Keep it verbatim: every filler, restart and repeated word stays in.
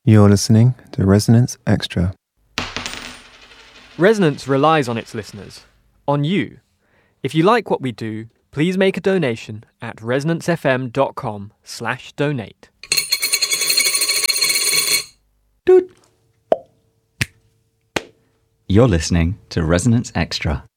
You're listening to Resonance Extra. Resonance relies on its listeners, on you. If you like what we do, please make a donation at resonancefm.com slash donate. Doot. You're listening to Resonance Extra.